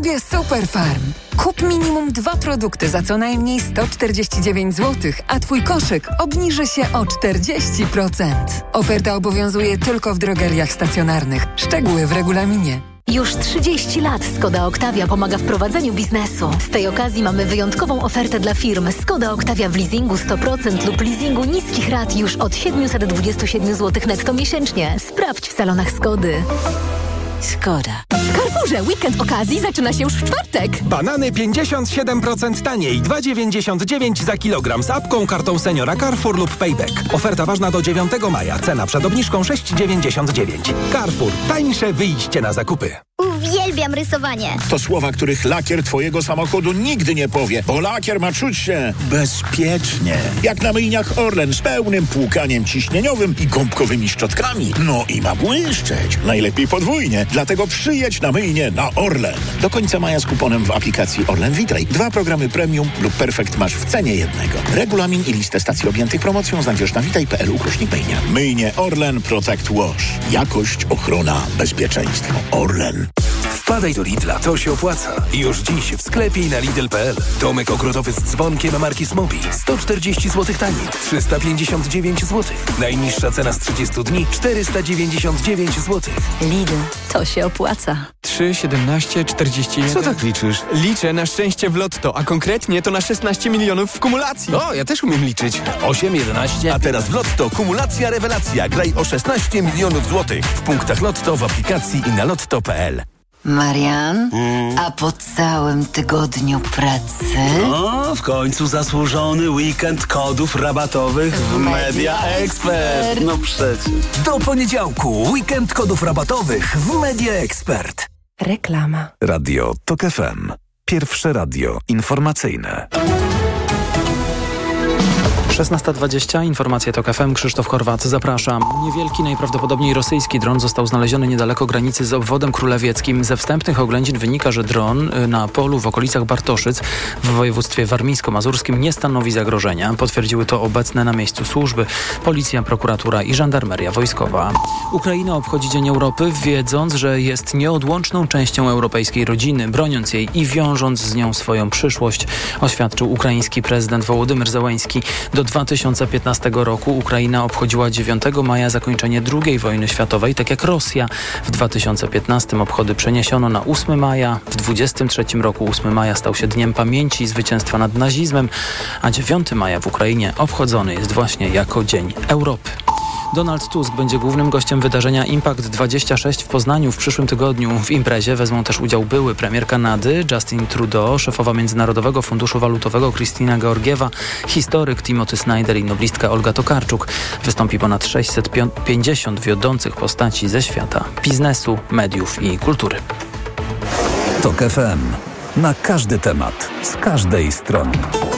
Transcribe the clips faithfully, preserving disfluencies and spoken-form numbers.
skarbie Superfarm. Kup minimum dwa produkty za co najmniej sto czterdzieści dziewięć złotych, a Twój koszyk obniży się o czterdzieści procent. Oferta obowiązuje tylko w drogeriach stacjonarnych. Szczegóły w regulaminie. Już trzydzieści lat Skoda Octavia pomaga w prowadzeniu biznesu. Z tej okazji mamy wyjątkową ofertę dla firm. Skoda Octavia w leasingu sto procent lub leasingu niskich rat już od siedemset dwadzieścia siedem złotych netto miesięcznie. Sprawdź w salonach Skody. Skoda. W Carrefourze weekend okazji zaczyna się już w czwartek. Banany pięćdziesiąt siedem procent taniej, dwa dziewięćdziesiąt dziewięć za kilogram z apką, kartą seniora Carrefour lub Payback. Oferta ważna do dziewiątego maja. Cena przed obniżką sześć dziewięćdziesiąt dziewięć. Carrefour. Tańsze wyjście na zakupy. Uwielbiam rysowanie. To słowa, których lakier twojego samochodu nigdy nie powie, bo lakier ma czuć się bezpiecznie. Jak na myjniach Orlen z pełnym płukaniem ciśnieniowym i gąbkowymi szczotkami. No i ma błyszczeć. Najlepiej podwójnie. Dlatego przyjedź na myjnię na Orlen. Do końca maja z kuponem w aplikacji Orlen Witraj. Dwa programy premium lub perfekt masz w cenie jednego. Regulamin i listę stacji objętych promocją znajdziesz na witaj kropka p l ukośnik myjnia. Myjnie Orlen Protect Wash. Jakość, ochrona, bezpieczeństwo. Orlen. Wpadaj do Lidla, to się opłaca. Już dziś w sklepie i na lidl kropka p l. Domek ogrodowy z dzwonkiem marki Smobi. sto czterdzieści złotych taniej, trzysta pięćdziesiąt dziewięć złotych. Najniższa cena z trzydziestu dni, czterysta dziewięćdziesiąt dziewięć złotych. Lidl, to się opłaca. trzy, siedemnaście, czterdzieści jeden. Co tak liczysz? Liczę na szczęście w lotto, a konkretnie to na szesnaście milionów w kumulacji. O, ja też umiem liczyć. osiem, jedenaście. A teraz w Lotto kumulacja rewelacja. Graj o szesnaście milionów złotych. W punktach Lotto, w aplikacji i na lotto kropka p l. Marian, mm. a po całym tygodniu pracy? No, w końcu zasłużony weekend kodów rabatowych w Media Expert. No przecież. Do poniedziałku weekend kodów rabatowych w Media Expert. Reklama. Radio Tok F M. Pierwsze radio informacyjne. szesnasta dwadzieścia, informacje Tok F M, Krzysztof Horwat, zapraszam. Niewielki, najprawdopodobniej rosyjski dron został znaleziony niedaleko granicy z obwodem królewieckim. Ze wstępnych oględzin wynika, że dron na polu w okolicach Bartoszyc w województwie warmińsko-mazurskim nie stanowi zagrożenia. Potwierdziły to obecne na miejscu służby, policja, prokuratura i żandarmeria wojskowa. Ukraina obchodzi Dzień Europy, wiedząc, że jest nieodłączną częścią europejskiej rodziny, broniąc jej i wiążąc z nią swoją przyszłość, oświadczył ukraiński prezydent Wołodymyr Zełański. Do dwa tysiące piętnastego roku Ukraina obchodziła dziewiątego maja zakończenie drugiej wojny światowej, tak jak Rosja. W dwa tysiące piętnastym obchody przeniesiono na ósmego maja. W dwudziestym trzecim roku ósmego maja stał się Dniem Pamięci zwycięstwa nad nazizmem, a dziewiątego maja w Ukrainie obchodzony jest właśnie jako Dzień Europy. Donald Tusk będzie głównym gościem wydarzenia Impact dwadzieścia sześć w Poznaniu w przyszłym tygodniu. W imprezie wezmą też udział były premier Kanady Justin Trudeau, szefowa Międzynarodowego Funduszu Walutowego Krystyna Georgiewa, historyk Timothy Snyder i noblistka Olga Tokarczuk. Wystąpi ponad sześćset pięćdziesiąt wiodących postaci ze świata biznesu, mediów i kultury. Tok F M. Na każdy temat, z każdej strony.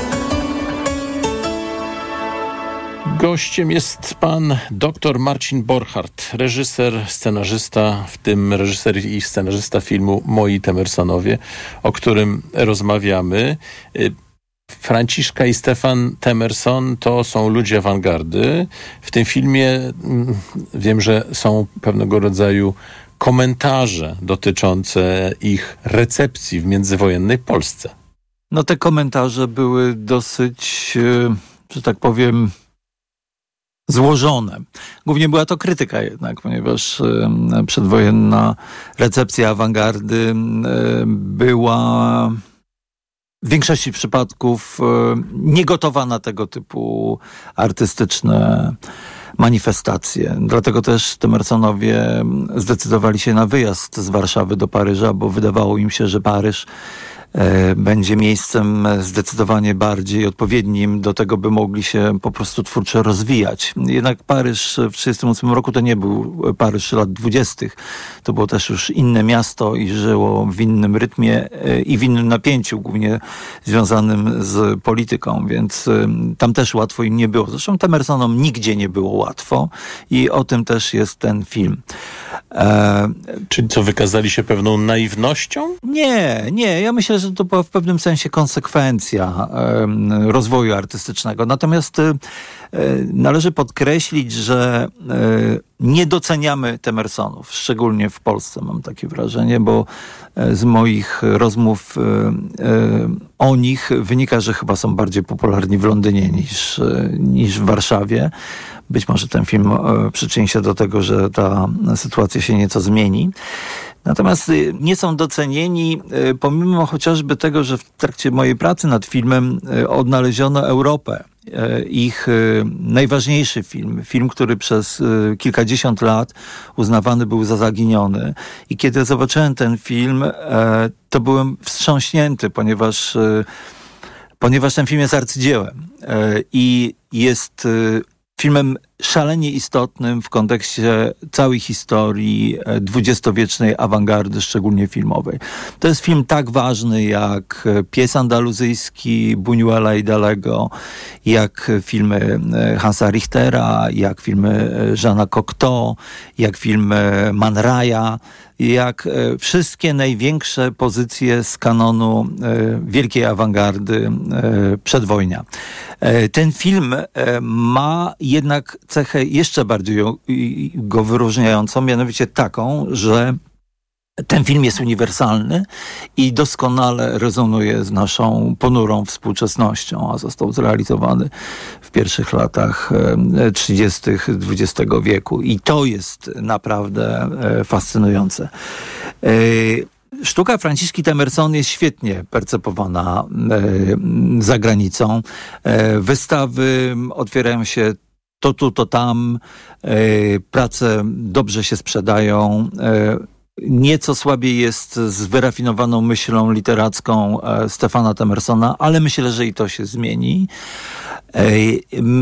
Gościem jest pan dr Marcin Borchardt, reżyser, scenarzysta, w tym reżyser i scenarzysta filmu Moi Temersonowie, o którym rozmawiamy. Franciszka i Stefan Temerson to są ludzie awangardy. W tym filmie wiem, że są pewnego rodzaju komentarze dotyczące ich recepcji w międzywojennej Polsce. No te komentarze były dosyć, że tak powiem, złożone. Głównie była to krytyka jednak, ponieważ przedwojenna recepcja awangardy była w większości przypadków niegotowa na tego typu artystyczne manifestacje. Dlatego też Temersonowie zdecydowali się na wyjazd z Warszawy do Paryża, bo wydawało im się, że Paryż będzie miejscem zdecydowanie bardziej odpowiednim do tego, by mogli się po prostu twórczo rozwijać. Jednak Paryż w tysiąc dziewięćset trzydziestym ósmym roku to nie był Paryż lat dwudziestych. To było też już inne miasto i żyło w innym rytmie i w innym napięciu, głównie związanym z polityką, więc tam też łatwo im nie było. Zresztą Temersonom nigdzie nie było łatwo i o tym też jest ten film. E... Czyli co, wykazali się pewną naiwnością? Nie, nie. Ja myślę, myślę, że to była w pewnym sensie konsekwencja e, rozwoju artystycznego. Natomiast e, należy podkreślić, że e, nie doceniamy Temersonów, szczególnie w Polsce mam takie wrażenie, bo e, z moich rozmów e, e, o nich wynika, że chyba są bardziej popularni w Londynie niż, e, niż w Warszawie. Być może ten film e, przyczyni się do tego, że ta sytuacja się nieco zmieni. Natomiast nie są docenieni, pomimo chociażby tego, że w trakcie mojej pracy nad filmem odnaleziono Europę. Ich najważniejszy film, film, który przez kilkadziesiąt lat uznawany był za zaginiony. I kiedy zobaczyłem ten film, to byłem wstrząśnięty, ponieważ, ponieważ ten film jest arcydziełem i jest filmem szalenie istotnym w kontekście całej historii dwudziestowiecznej awangardy, szczególnie filmowej. To jest film tak ważny jak Pies andaluzyjski Buñuela i Dalego, jak filmy Hansa Richtera, jak filmy Jeana Cocteau, jak filmy Man Raya, jak wszystkie największe pozycje z kanonu wielkiej awangardy przedwojnia. Ten film ma jednak cechę jeszcze bardziej go wyróżniającą, mianowicie taką, że ten film jest uniwersalny i doskonale rezonuje z naszą ponurą współczesnością, a został zrealizowany w pierwszych latach trzydziestych dwudziestego wieku. I to jest naprawdę fascynujące. Sztuka Franciszki Temerson jest świetnie percepowana za granicą. Wystawy otwierają się to tu, to tam. Prace dobrze się sprzedają. Nieco słabiej jest z wyrafinowaną myślą literacką Stefana Temersona, ale myślę, że i to się zmieni.